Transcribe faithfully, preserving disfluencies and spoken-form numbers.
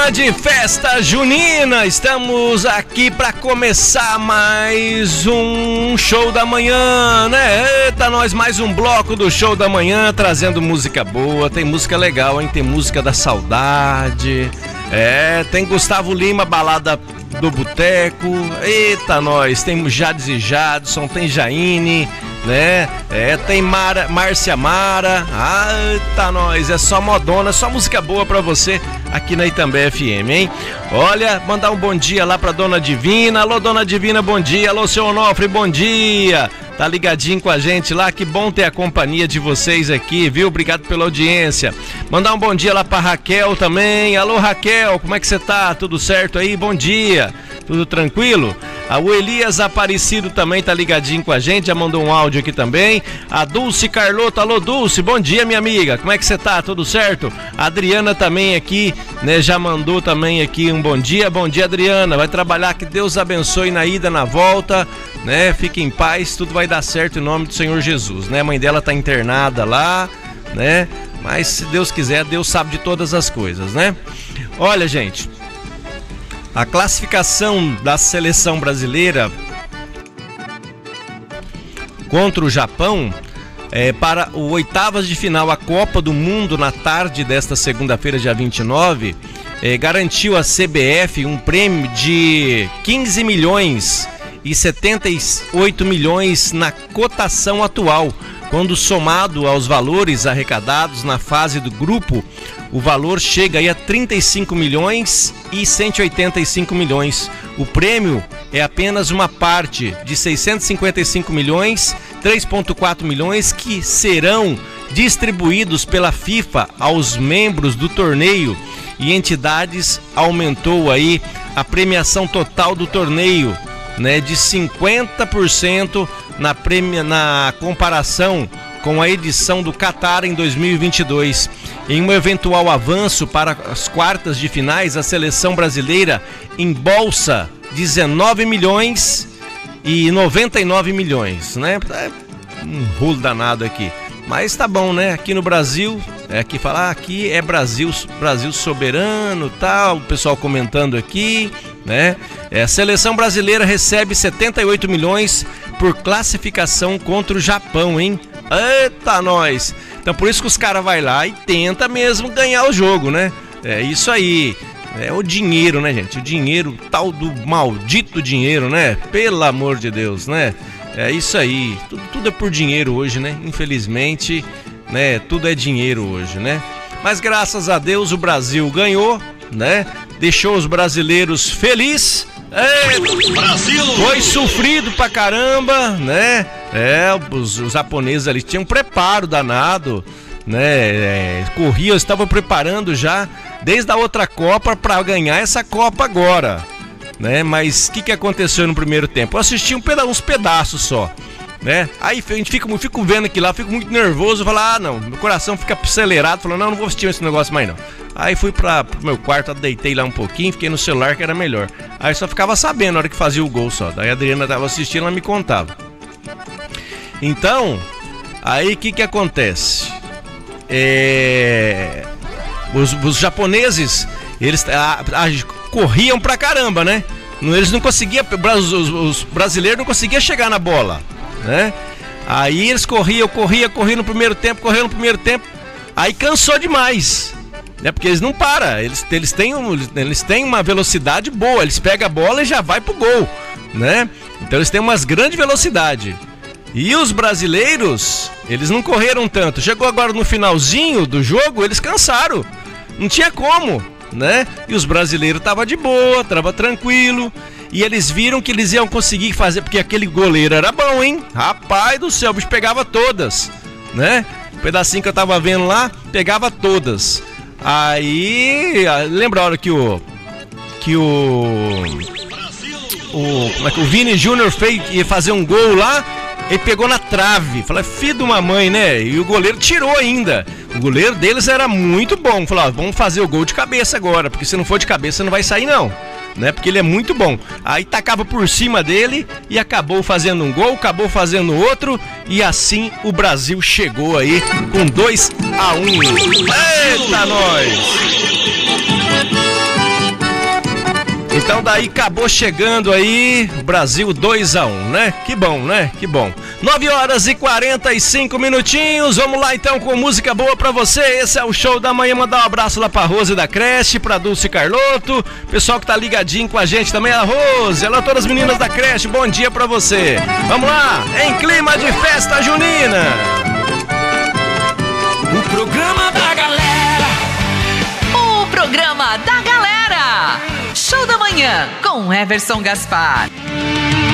clima de festa junina, estamos aqui para começar mais um show da manhã, né? Eita, nós, mais um bloco do show da manhã, trazendo música boa, tem música legal, hein? Tem música da saudade, é, tem Gustavo Lima, balada do boteco, eita, nós, tem Jades e Jadson, tem Jaine, né? É, tem Mara, Márcia Mara, eita, nós, é só modona, só música boa pra você aqui na Itambé F M, hein? Olha, mandar um bom dia lá pra Dona Divina. Alô, Dona Divina, bom dia. Alô, seu Onofre, bom dia. Tá ligadinho com a gente lá, que bom ter a companhia de vocês aqui, viu? Obrigado pela audiência. Mandar um bom dia lá pra Raquel também. Alô, Raquel, como é que você tá? Tudo certo aí? Bom dia. Tudo tranquilo? Ah, o Elias Aparecido também tá ligadinho com a gente, já mandou um áudio aqui também. A Dulce Carlota, alô Dulce, bom dia minha amiga, como é que você tá? Tudo certo? A Adriana também aqui, né, já mandou também aqui um bom dia. Bom dia, Adriana, vai trabalhar, que Deus abençoe na ida, na volta, né? Fique em paz, tudo vai dar certo em nome do Senhor Jesus, né? A mãe dela tá internada lá, né? Mas se Deus quiser, Deus sabe de todas as coisas, né? Olha, gente, a classificação da seleção brasileira contra o Japão é, para o oitavas de final, a Copa do Mundo, na tarde desta segunda-feira, dia vinte e nove, é, garantiu a C B F um prêmio de quinze milhões e setenta e oito milhões na cotação atual. Quando somado aos valores arrecadados na fase do grupo, o valor chega aí a trinta e cinco milhões e cento e oitenta e cinco milhões. O prêmio é apenas uma parte de seiscentos e cinquenta e cinco milhões, três vírgula quatro milhões que serão distribuídos pela FIFA aos membros do torneio, e entidades. Aumentou aí a premiação total do torneio, né, de cinquenta por cento na, premia, na comparação com a edição do Catar em dois mil e vinte e dois. Em um eventual avanço para as quartas de finais, a seleção brasileira embolsa dezenove milhões e noventa e nove milhões, né? É um rolo danado aqui. Mas tá bom, né? Aqui no Brasil, é aqui falar, ah, aqui é Brasil, Brasil soberano, tal, o pessoal comentando aqui, né? É, a seleção brasileira recebe setenta e oito milhões por classificação contra o Japão, hein? Eita, nós! Então por isso que os caras vai lá e tenta mesmo ganhar o jogo, né? É isso aí. É o dinheiro, né, gente? O dinheiro, tal do maldito dinheiro, né? Pelo amor de Deus, né? É isso aí. Tudo, tudo é por dinheiro hoje, né? Infelizmente, né? Tudo é dinheiro hoje, né? Mas graças a Deus o Brasil ganhou, né? Deixou os brasileiros felizes. É, Brasil! Foi sofrido pra caramba, né? É, os, os japoneses ali tinham um preparo danado, né? É, corriam, estavam preparando já desde a outra Copa para ganhar essa Copa agora, né? Mas o que, que aconteceu no primeiro tempo? Eu assisti um peda- uns pedaços só, né? Aí a gente fica, fico vendo aqui lá, fico muito nervoso, falo, ah não, meu coração fica acelerado, falando, não, não vou assistir esse negócio mais não. Aí fui para pro meu quarto, deitei lá um pouquinho, fiquei no celular que era melhor. Aí só ficava sabendo na hora que fazia o gol só. Daí a Adriana tava assistindo, ela me contava. Então, aí o que que acontece? É... Os, os japoneses, eles a, a, corriam pra caramba, né? Eles não conseguiam, os, os, os brasileiros não conseguiam chegar na bola, né? Aí eles corriam, corriam, corriam no primeiro tempo, corriam no primeiro tempo. Aí cansou demais, né? Porque eles não param, eles, eles, têm um, eles têm uma velocidade boa, eles pegam a bola e já vai pro gol, né? Então eles têm umas grande velocidade. E os brasileiros, eles não correram tanto. Chegou agora no finalzinho do jogo, eles cansaram. Não tinha como, né? E os brasileiros estavam de boa, estavam tranquilo. E eles viram que eles iam conseguir fazer, porque aquele goleiro era bom, hein? Rapaz do céu, o bicho pegava todas, né? O pedacinho que eu tava vendo lá, pegava todas. Aí, lembra a hora que o... Que o... O, como é que o Vini Júnior fez, ia fazer um gol lá, ele pegou na trave. Falei, filho de uma mãe, né? E o goleiro tirou ainda. O goleiro deles era muito bom. Falou, vamos fazer o gol de cabeça agora, porque se não for de cabeça não vai sair não, né? Porque ele é muito bom. Aí tacava por cima dele e acabou fazendo um gol, acabou fazendo outro, e assim o Brasil chegou aí com dois a um. Eita, nós! Então daí acabou chegando aí o Brasil dois a um, né? Que bom, né? Que bom. nove horas e quarenta e cinco minutinhos. Vamos lá então com música boa pra você. Esse é o Show da Manhã. Mandar um abraço lá pra Rose da creche, pra Dulce Carlotto, pessoal que tá ligadinho com a gente também, a Rose. Alô, todas as meninas da creche, bom dia pra você. Vamos lá, em clima de festa junina. O programa da galera. O programa da galera. Show da Manhã com Everson Gaspar.